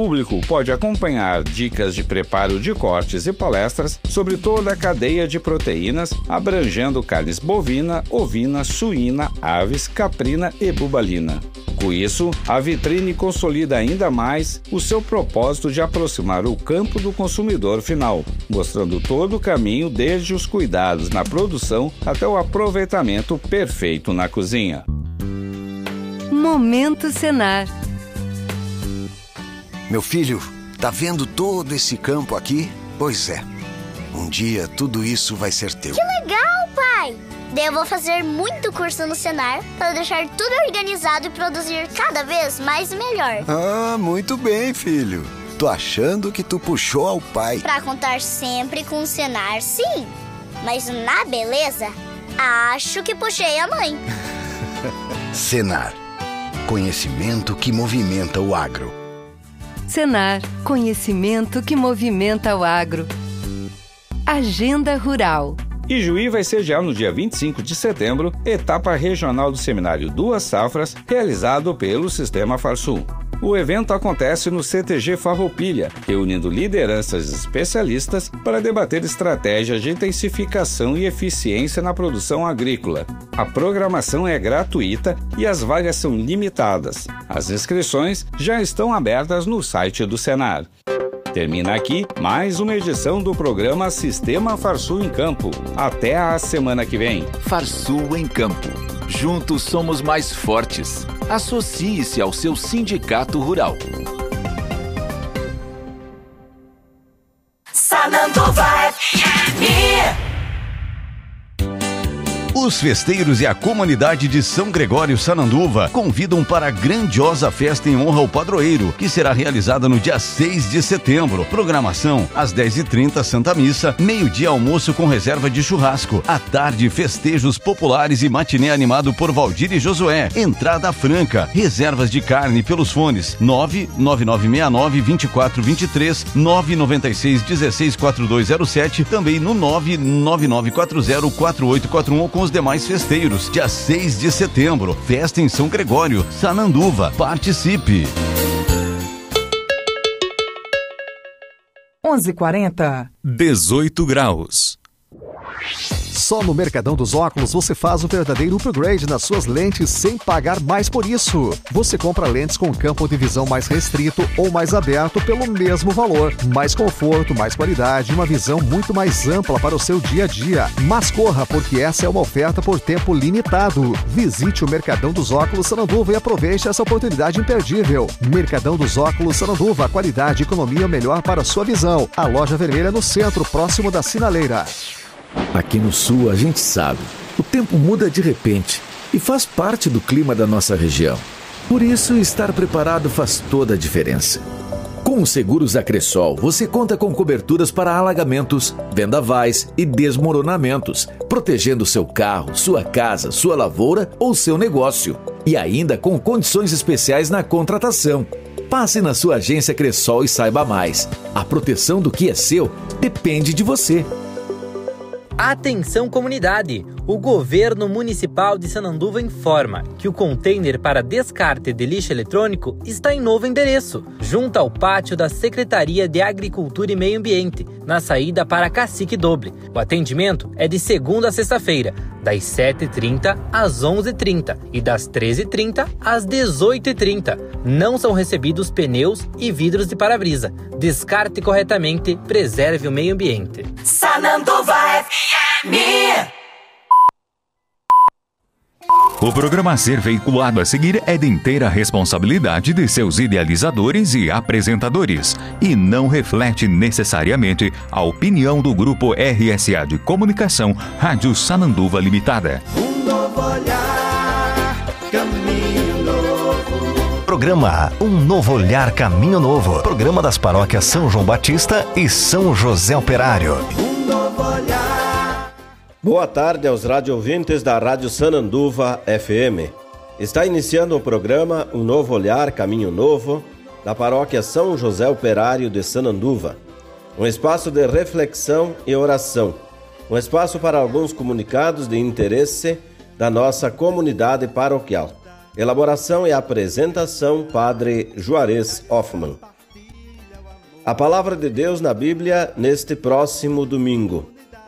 público pode acompanhar dicas de preparo de cortes e palestras sobre toda a cadeia de proteínas, abrangendo carnes bovina, ovina, suína, aves, caprina e bubalina. Com isso, a vitrine consolida ainda mais o seu propósito de aproximar o campo do consumidor final, mostrando todo o caminho desde os cuidados na produção até o aproveitamento perfeito na cozinha. Momento Senar. Meu filho, tá vendo todo esse campo aqui? Pois é, um dia tudo isso vai ser teu. Que legal, pai! Daí eu vou fazer muito curso no Senar para deixar tudo organizado e produzir cada vez mais e melhor. Ah, muito bem, filho. Tô achando que tu puxou ao pai. Pra contar sempre com o Senar, sim. Mas na beleza, acho que puxei a mãe. Senar. Conhecimento que movimenta o agro. Senar. Conhecimento que movimenta o agro. Agenda Rural. Ijuí vai sediar no dia 25 de setembro etapa regional do seminário Duas Safras, realizado pelo Sistema Farsul. O evento acontece no CTG Farroupilha, reunindo lideranças especialistas para debater estratégias de intensificação e eficiência na produção agrícola. A programação é gratuita e as vagas são limitadas. As inscrições já estão abertas no site do Senar. Termina aqui mais uma edição do programa Sistema Farsul em Campo. Até a semana que vem. Farsul em Campo. Juntos somos mais fortes. Associe-se ao seu sindicato rural. Sananduva FM. Os festeiros e a comunidade de São Gregório Sananduva convidam para a grandiosa festa em honra ao padroeiro, que será realizada no dia 6 de setembro. Programação: às 10h30, Santa Missa, meio-dia almoço com reserva de churrasco, à tarde festejos populares e matinê animado por Valdir e Josué. Entrada franca, reservas de carne pelos fones 99969-2423, 996-164207, também no 99940-4841 com os demais festeiros. Dia 6 de setembro, festa em São Gregório, Sananduva. Participe! 11h40. 18 graus. Só no Mercadão dos Óculos você faz o verdadeiro upgrade nas suas lentes sem pagar mais por isso. Você compra lentes com campo de visão mais restrito ou mais aberto pelo mesmo valor. Mais conforto, mais qualidade e uma visão muito mais ampla para o seu dia a dia. Mas corra, porque essa é uma oferta por tempo limitado. Visite o Mercadão dos Óculos Sananduva e aproveite essa oportunidade imperdível. Mercadão dos Óculos Sananduva, qualidade e economia melhor para a sua visão. A loja vermelha no centro, próximo da sinaleira. Aqui no sul a gente sabe, o tempo muda de repente e faz parte do clima da nossa região. Por isso, estar preparado faz toda a diferença. Com os seguros Acressol, você conta com coberturas para alagamentos, vendavais e desmoronamentos, protegendo seu carro, sua casa, sua lavoura ou seu negócio. E ainda com condições especiais na contratação. Passe na sua agência Acressol e saiba mais. A proteção do que é seu depende de você. Atenção comunidade! O governo municipal de Sananduva informa que o container para descarte de lixo eletrônico está em novo endereço, junto ao pátio da Secretaria de Agricultura e Meio Ambiente, na saída para Cacique Doble. O atendimento é de segunda a sexta-feira, das 7h30 às 11h30 e das 13h30 às 18h30. Não são recebidos pneus e vidros de para-brisa. Descarte corretamente, preserve o meio ambiente. Sananduva FM. O programa a ser veiculado a seguir é de inteira responsabilidade de seus idealizadores e apresentadores e não reflete necessariamente a opinião do Grupo RSA de Comunicação Rádio Sananduva Limitada. Um novo olhar, caminho novo. Programa Um Novo Olhar, Caminho Novo. Programa das paróquias São João Batista e São José Operário. Um novo olhar. Boa tarde aos radioouvintes da Rádio Sananduva FM. Está iniciando o programa Um Novo Olhar, Caminho Novo, da paróquia São José Operário de Sananduva. Um espaço de reflexão e oração. Um espaço para alguns comunicados de interesse da nossa comunidade paroquial. Elaboração e apresentação, Padre Juarez Hoffmann. A palavra de Deus na Bíblia neste próximo domingo.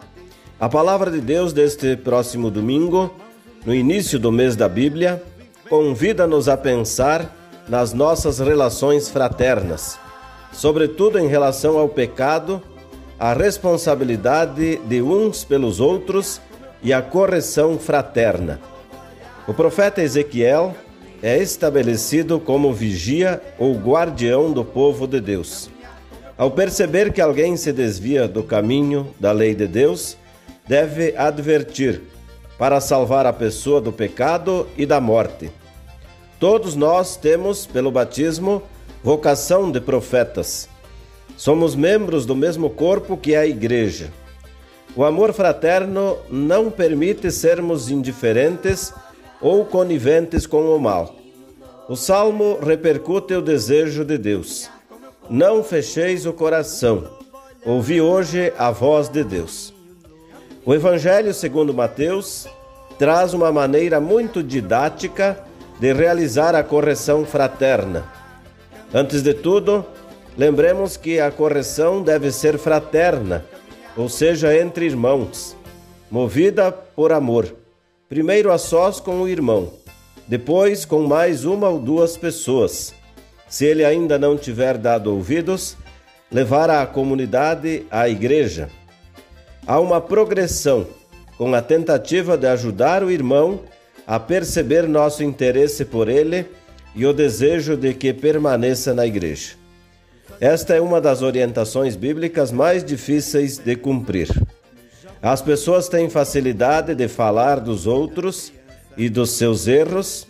A palavra de Deus deste próximo domingo, no início do mês da Bíblia, convida-nos a pensar nas nossas relações fraternas, sobretudo em relação ao pecado, a responsabilidade de uns pelos outros e a correção fraterna. O profeta Ezequiel é estabelecido como vigia ou guardião do povo de Deus. Ao perceber que alguém se desvia do caminho da lei de Deus, deve advertir, para salvar a pessoa do pecado e da morte. Todos nós temos, pelo batismo, vocação de profetas. Somos membros do mesmo corpo que é a Igreja. O amor fraterno não permite sermos indiferentes ou coniventes com o mal. O Salmo repercute o desejo de Deus. Não fecheis o coração. Ouvi hoje a voz de Deus. O Evangelho segundo Mateus traz uma maneira muito didática de realizar a correção fraterna. Antes de tudo, lembremos que a correção deve ser fraterna, ou seja, entre irmãos, movida por amor. Primeiro a sós com o irmão, depois com mais uma ou duas pessoas. Se ele ainda não tiver dado ouvidos, levar a comunidade à igreja. Há uma progressão, com a tentativa de ajudar o irmão a perceber nosso interesse por ele e o desejo de que permaneça na igreja. Esta é uma das orientações bíblicas mais difíceis de cumprir. As pessoas têm facilidade de falar dos outros e dos seus erros,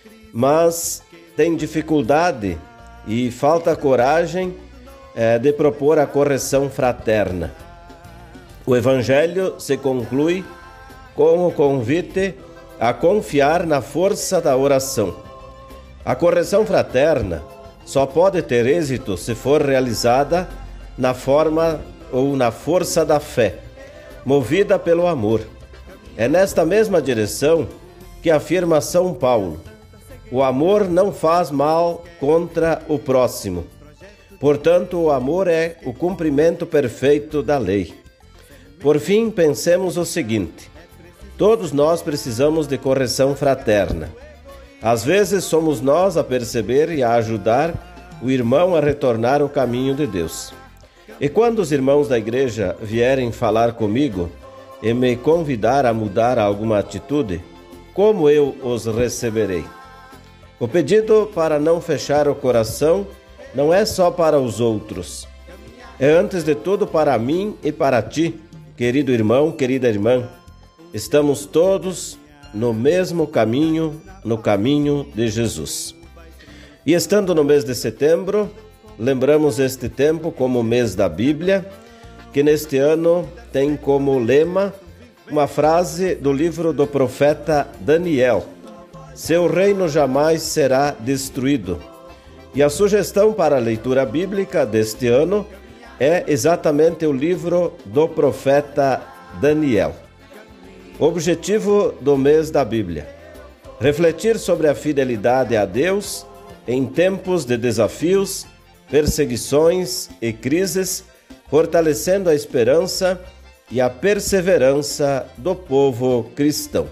mas têm dificuldade e falta coragem de propor a correção fraterna. O Evangelho se conclui com o convite a confiar na força da oração. A correção fraterna só pode ter êxito se for realizada na forma ou na força da fé, movida pelo amor. É nesta mesma direção que afirma São Paulo: o amor não faz mal contra o próximo. Portanto, o amor é o cumprimento perfeito da lei. Por fim, pensemos o seguinte: todos nós precisamos de correção fraterna. Às vezes somos nós a perceber e a ajudar o irmão a retornar ao caminho de Deus. E quando os irmãos da igreja vierem falar comigo e me convidar a mudar alguma atitude, como eu os receberei? O pedido para não fechar o coração não é só para os outros. É antes de tudo para mim e para ti, querido irmão, querida irmã. Estamos todos no mesmo caminho, no caminho de Jesus. E estando no mês de setembro, lembramos este tempo como o mês da Bíblia, que neste ano tem como lema uma frase do livro do profeta Daniel: seu reino jamais será destruído. E a sugestão para a leitura bíblica deste ano é exatamente o livro do profeta Daniel. O objetivo do mês da Bíblia: refletir sobre a fidelidade a Deus em tempos de desafios, perseguições e crises, fortalecendo a esperança e a perseverança do povo cristão.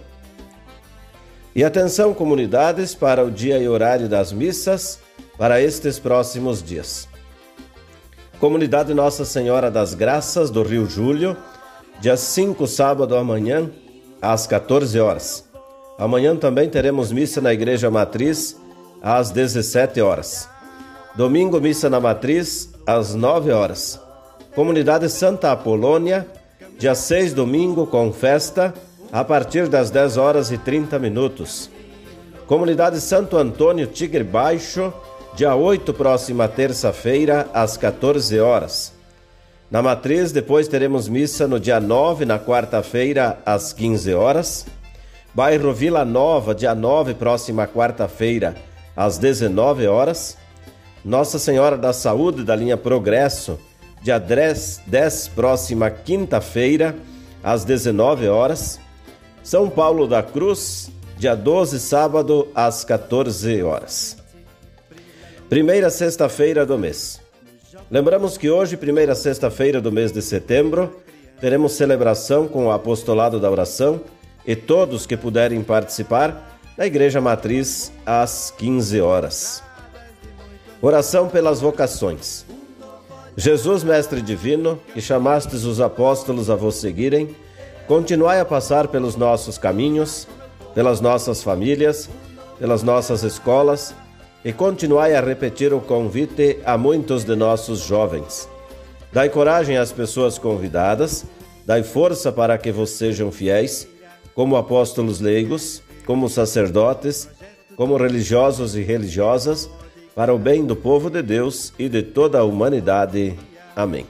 E atenção, comunidades, para o dia e horário das missas para estes próximos dias. Comunidade Nossa Senhora das Graças do Rio Júlio, dia 5, sábado amanhã, às 14 horas. Amanhã também teremos missa na Igreja Matriz, às 17 horas. Domingo, missa na Matriz, às 9 horas. Comunidade Santa Apolônia, dia 6, domingo, com festa, a partir das 10 horas e 30 minutos. Comunidade Santo Antônio Tigre Baixo, dia 8, próxima terça-feira, às 14 horas. Na Matriz, depois teremos missa no dia 9, na quarta-feira, às 15 horas. Bairro Vila Nova, dia 9, próxima quarta-feira, às 19 horas. Nossa Senhora da Saúde da linha Progresso, dia 10, próxima quinta-feira, às 19 horas. São Paulo da Cruz, dia 12, sábado, às 14 horas. Primeira sexta-feira do mês. Lembramos que hoje, primeira sexta-feira do mês de setembro, teremos celebração com o Apostolado da Oração e todos que puderem participar na Igreja Matriz às 15 horas. Oração pelas vocações. Jesus, Mestre Divino, que chamastes os apóstolos a vos seguirem, continuai a passar pelos nossos caminhos, pelas nossas famílias, pelas nossas escolas e continuai a repetir o convite a muitos de nossos jovens. Dai coragem às pessoas convidadas, dai força para que vos sejam fiéis, como apóstolos leigos, como sacerdotes, como religiosos e religiosas, para o bem do povo de Deus e de toda a humanidade. Amém.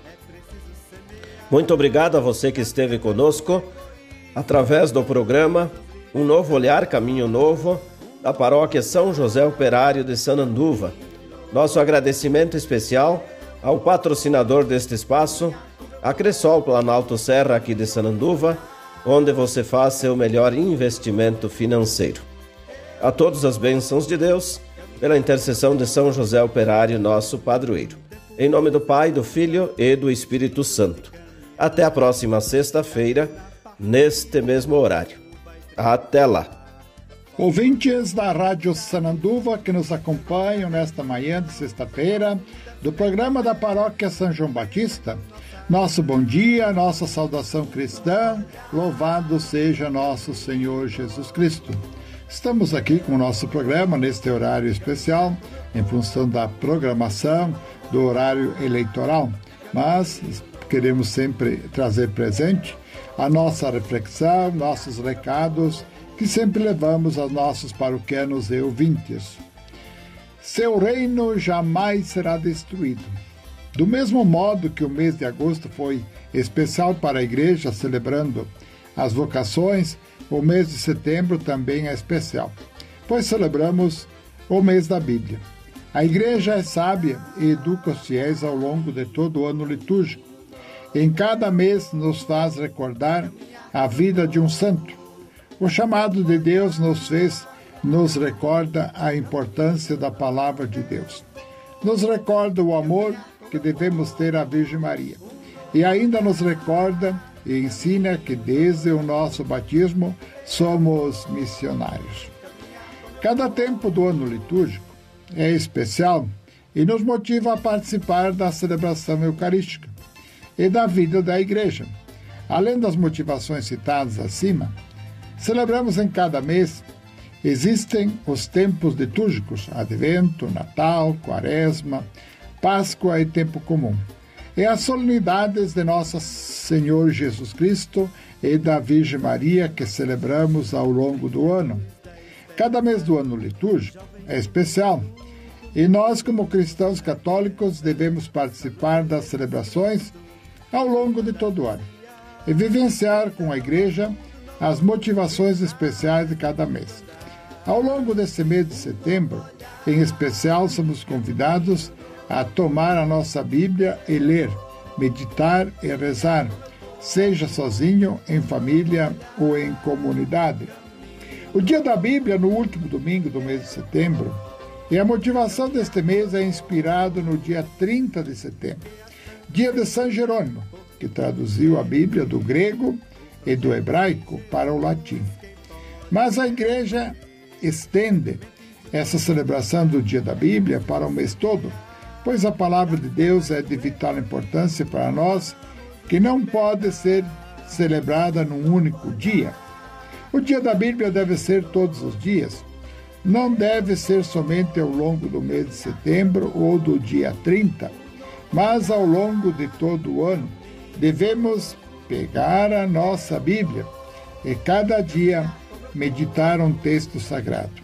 Muito obrigado a você que esteve conosco através do programa Um Novo Olhar, Caminho Novo, da Paróquia São José Operário de Sananduva. Nosso agradecimento especial ao patrocinador deste espaço, a Cressol Planalto Serra aqui de Sananduva, onde você faz seu melhor investimento financeiro. A todos as bênçãos de Deus, pela intercessão de São José Operário, nosso padroeiro. Em nome do Pai, do Filho e do Espírito Santo. Até a próxima sexta-feira, neste mesmo horário. Até lá. Ouvintes da Rádio Sananduva que nos acompanham nesta manhã de sexta-feira, do programa da Paróquia São João Batista, nosso bom dia, nossa saudação cristã, louvado seja nosso Senhor Jesus Cristo. Estamos aqui com o nosso programa neste horário especial, em função da programação do horário eleitoral, mas queremos sempre trazer presente a nossa reflexão, nossos recados, que sempre levamos aos nossos paroquianos e ouvintes. Seu reino jamais será destruído. Do mesmo modo que o mês de agosto foi especial para a Igreja, celebrando as vocações, o mês de setembro também é especial, pois celebramos o mês da Bíblia. A Igreja é sábia e educa os fiéis ao longo de todo o ano litúrgico. Em cada mês nos faz recordar a vida de um santo. O chamado de Deus nos recorda a importância da palavra de Deus. Nos recorda o amor que devemos ter à Virgem Maria. E ainda nos recorda e ensina que desde o nosso batismo somos missionários. Cada tempo do ano litúrgico é especial e nos motiva a participar da celebração eucarística e da vida da Igreja. Além das motivações citadas acima, celebramos em cada mês. Existem os tempos litúrgicos, Advento, Natal, Quaresma, Páscoa e Tempo Comum. E as solenidades de Nosso Senhor Jesus Cristo e da Virgem Maria que celebramos ao longo do ano. Cada mês do ano litúrgico é especial e nós, como cristãos católicos, devemos participar das celebrações ao longo de todo o ano e vivenciar com a Igreja as motivações especiais de cada mês. Ao longo desse mês de setembro, em especial, somos convidados a tomar a nossa Bíblia e ler, meditar e rezar, seja sozinho, em família ou em comunidade. O Dia da Bíblia, no último domingo do mês de setembro, e a motivação deste mês é inspirado no dia 30 de setembro, dia de São Jerônimo, que traduziu a Bíblia do grego e do hebraico para o latim. Mas a Igreja estende essa celebração do Dia da Bíblia para o mês todo, pois a palavra de Deus é de vital importância para nós, que não pode ser celebrada num único dia. O Dia da Bíblia deve ser todos os dias, não deve ser somente ao longo do mês de setembro ou do dia 30, mas ao longo de todo o ano. Devemos pegar a nossa Bíblia e cada dia meditar um texto sagrado.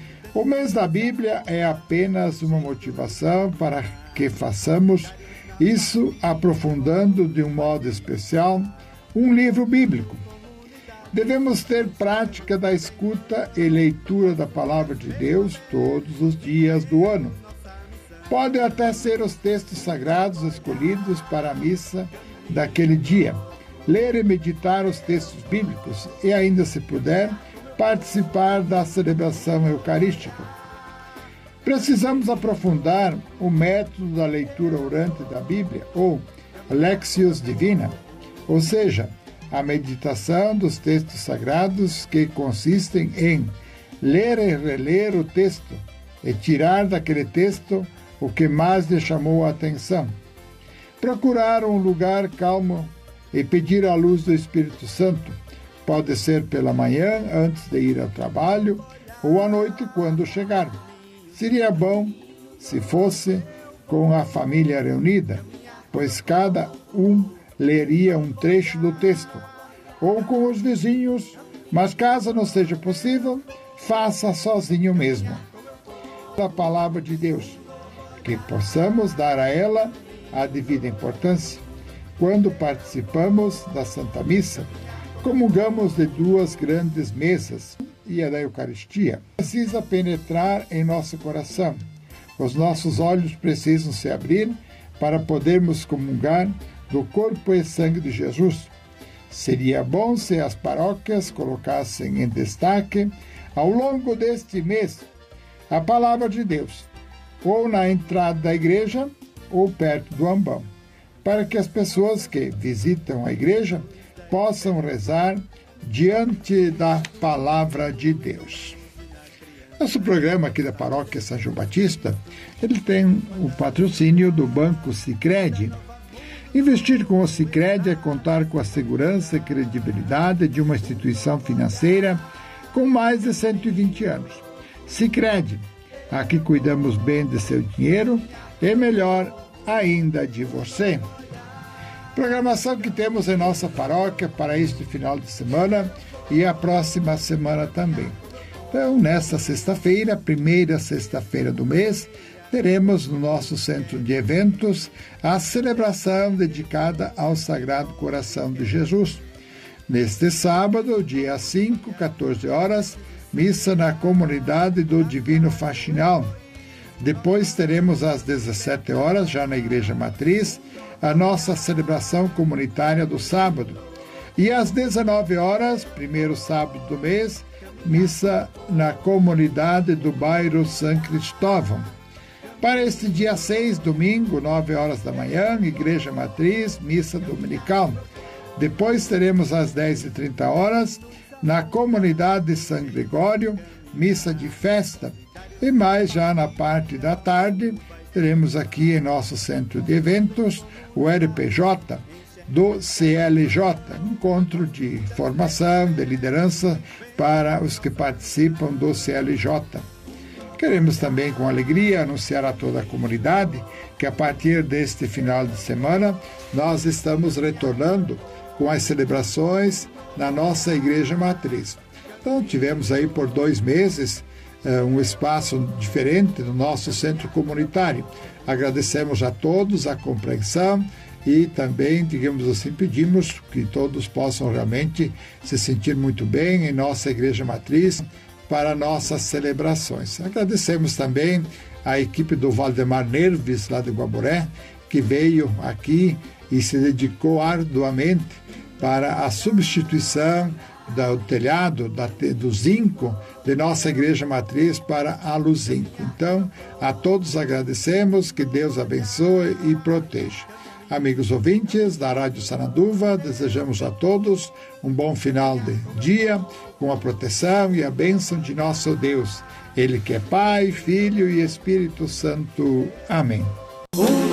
O mês da Bíblia é apenas uma motivação para que façamos isso, aprofundando de um modo especial um livro bíblico. Devemos ter prática da escuta e leitura da Palavra de Deus todos os dias do ano. Podem até ser os textos sagrados escolhidos para a missa daquele dia. Ler e meditar os textos bíblicos e ainda, se puder, participar da celebração eucarística. Precisamos aprofundar o método da leitura orante da Bíblia, ou Lectio Divina, ou seja, a meditação dos textos sagrados que consistem em ler e reler o texto e tirar daquele texto o que mais lhe chamou a atenção. Procurar um lugar calmo e pedir a luz do Espírito Santo. Pode ser pela manhã, antes de ir ao trabalho, ou à noite, quando chegar. Seria bom se fosse com a família reunida, pois cada um leria um trecho do texto, ou com os vizinhos, mas caso não seja possível, faça sozinho mesmo. A palavra de Deus, que possamos dar a ela a devida importância. Quando participamos da Santa Missa, comungamos de duas grandes mesas e a da Eucaristia. Precisa penetrar em nosso coração. Os nossos olhos precisam se abrir para podermos comungar do corpo e sangue de Jesus. Seria bom se as paróquias colocassem em destaque, ao longo deste mês, a palavra de Deus, ou na entrada da igreja, ou perto do ambão, para que as pessoas que visitam a igreja possam rezar diante da palavra de Deus. Nosso programa aqui da Paróquia São João Batista, ele tem o patrocínio do Banco Sicredi. Investir com o Sicredi é contar com a segurança e credibilidade de uma instituição financeira com mais de 120 anos. Sicredi, aqui cuidamos bem de seu dinheiro e melhor ainda de você. Programação que temos em nossa paróquia para este final de semana e a próxima semana também. Então, nesta sexta-feira, primeira sexta-feira do mês, teremos no nosso centro de eventos a celebração dedicada ao Sagrado Coração de Jesus. Neste sábado, dia 5, 14 horas, missa na comunidade do Divino Faxinal. Depois teremos às 17 horas, já na Igreja Matriz, a nossa celebração comunitária do sábado. E às 19 horas, primeiro sábado do mês, missa na comunidade do bairro São Cristóvão. Para este dia 6, domingo, 9 horas da manhã, Igreja Matriz, missa dominical. Depois teremos às 10h30 horas, na comunidade de São Gregório, missa de festa. E mais já na parte da tarde, teremos aqui em nosso centro de eventos o RPJ do CLJ, encontro de formação, de liderança para os que participam do CLJ. Queremos também, com alegria, anunciar a toda a comunidade que a partir deste final de semana nós estamos retornando com as celebrações na nossa Igreja Matriz. Então, tivemos aí por 2 meses um espaço diferente no nosso centro comunitário. Agradecemos a todos a compreensão e também, digamos assim, pedimos que todos possam realmente se sentir muito bem em nossa Igreja Matriz para nossas celebrações. Agradecemos também a equipe do Valdemar Nerves, lá de Guaboré, que veio aqui e se dedicou arduamente para a substituição do telhado, do zinco de nossa Igreja Matriz para a Luzinco. Então, a todos agradecemos, que Deus abençoe e proteja. Amigos ouvintes da Rádio Sananduva, desejamos a todos um bom final de dia, com a proteção e a bênção de nosso Deus. Ele que é Pai, Filho e Espírito Santo. Amém.